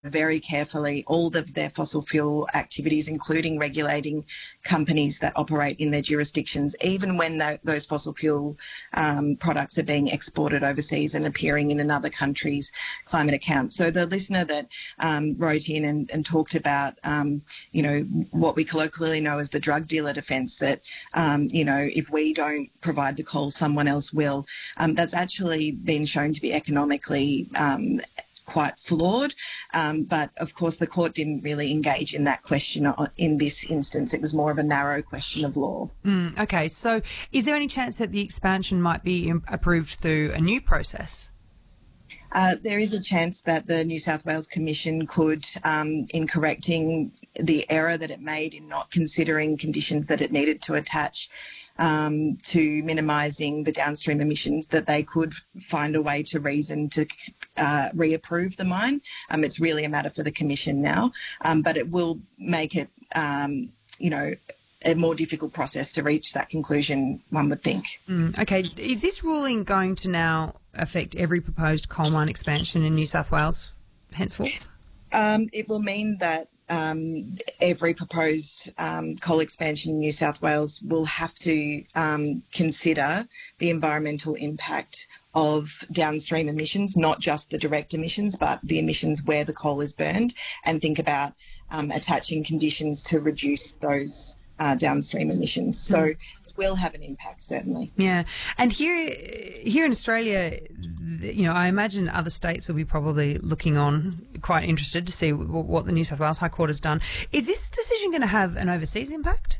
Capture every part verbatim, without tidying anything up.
very carefully all of their fossil fuel activities, including regulating companies that operate in their jurisdictions, even when the, those fossil fuel um, products are being exported overseas and appearing in another country's climate account. So the listener that um, wrote in and, and talked about, um, you know, what we colloquially know as the drug dealer defence, that, um, you know, if we don't provide the coal, someone else will, um, that's actually been shown to be economically um, quite flawed, um, but of course the court didn't really engage in that question in this instance. It was more of a narrow question of law. Mm, okay, so is there any chance that the expansion might be approved through a new process? Uh, there is a chance that the New South Wales Commission could, um, in correcting the error that it made in not considering conditions that it needed to attach um, to minimising the downstream emissions, that they could find a way to reason to uh, reapprove the mine. Um, it's really a matter for the Commission now, um, but it will make it, um, you know, a more difficult process to reach that conclusion, one would think. Mm, okay. Is this ruling going to now affect every proposed coal mine expansion in New South Wales henceforth? Um, it will mean that um, every proposed um, coal expansion in New South Wales will have to um, consider the environmental impact of downstream emissions, not just the direct emissions, but the emissions where the coal is burned, and think about um, attaching conditions to reduce those Uh, downstream emissions. So mm. it will have an impact, certainly. Yeah. And here here in Australia, you know, I imagine other states will be probably looking on, quite interested to see w- what the New South Wales High Court has done. Is this decision going to have an overseas impact?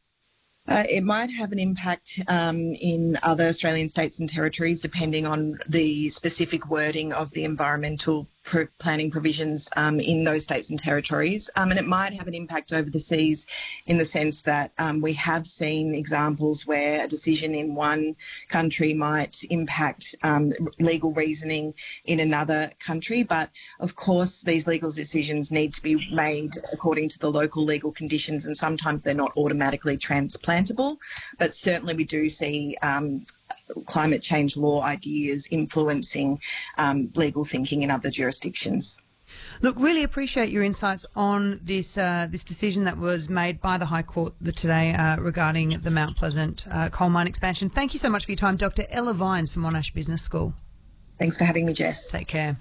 Uh, it might have an impact um, in other Australian states and territories, depending on the specific wording of the environmental pro- planning provisions um, in those states and territories. Um, and it might have an impact over the seas in the sense that um, we have seen examples where a decision in one country might impact um, legal reasoning in another country. But, of course, these legal decisions need to be made according to the local legal conditions, and sometimes they're not automatically transplantable. But certainly we do see um, climate change law ideas influencing um, legal thinking in other jurisdictions. Look, really appreciate your insights on this uh, this decision that was made by the High Court today uh, regarding the Mount Pleasant uh, coal mine expansion. Thank you so much for your time, Doctor Ella Vines from Monash Business School. Thanks for having me, Jess. Take care.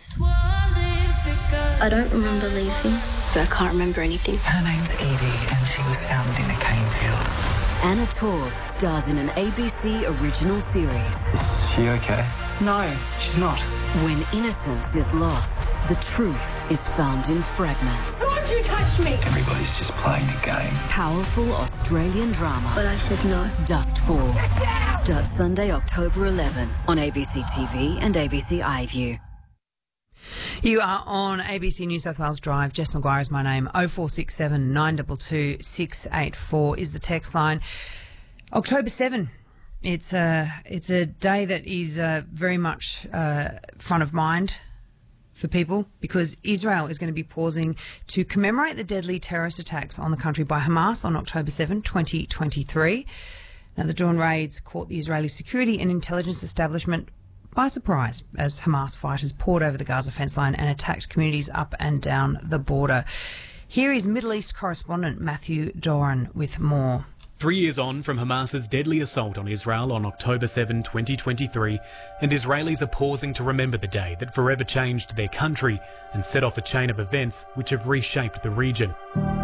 I don't remember leaving, but I can't remember anything. Her name's Edie, and she was found in a cane field. Anna Torv stars in an A B C original series. Is she okay? No, she's not. When innocence is lost, the truth is found in fragments. Don't you touch me! Everybody's just playing a game. Powerful Australian drama. But I said no. Dust Fall. Starts Sunday, October eleventh on A B C T V and A B C iView. You are on A B C New South Wales Drive. Jess Maguire is my name. oh four six seven, nine two two, six eight four is the text line. October seventh. It's a, it's a day that is uh, very much uh, front of mind for people, because Israel is going to be pausing to commemorate the deadly terrorist attacks on the country by Hamas on October seventh, twenty twenty-three. Now, the dawn raids caught the Israeli security and intelligence establishment by surprise as Hamas fighters poured over the Gaza fence line and attacked communities up and down the border. Here is Middle East correspondent Matthew Doran with more. Three years on from Hamas's deadly assault on Israel on October seventh, twenty twenty-three, and Israelis are pausing to remember the day that forever changed their country and set off a chain of events which have reshaped the region.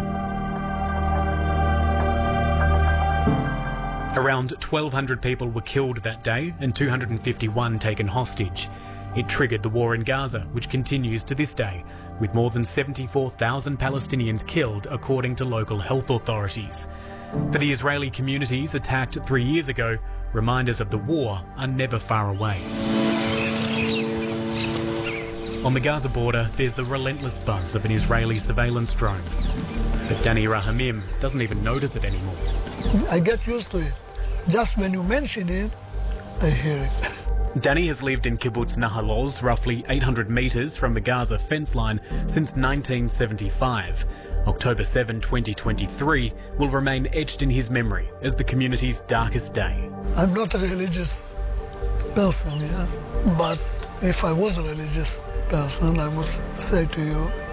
Around twelve hundred people were killed that day and two hundred fifty-one taken hostage. It triggered the war in Gaza, which continues to this day, with more than seventy-four thousand Palestinians killed, according to local health authorities. For the Israeli communities attacked three years ago, reminders of the war are never far away. On the Gaza border, there's the relentless buzz of an Israeli surveillance drone. But Danny Rahamim doesn't even notice it anymore. I get used to it. Just when you mention it, I hear it. Danny has lived in kibbutz Nahal Oz, roughly eight hundred metres from the Gaza fence line, since nineteen seventy-five. October seventh, twenty twenty-three will remain etched in his memory as the community's darkest day. I'm not a religious person, yes, but if I was a religious person, I would say to you,